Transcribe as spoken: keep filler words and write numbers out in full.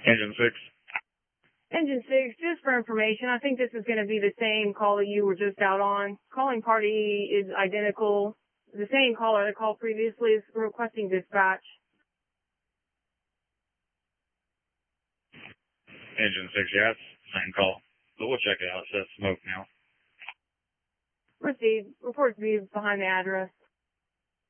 Engine six. Engine six, just for information, I think this is going to be the same call that you were just out on. Calling party is identical. The same caller that called previously is requesting dispatch. Engine six, yes, same call. But we'll check it out. It says smoke now. Received. Report to be behind the address.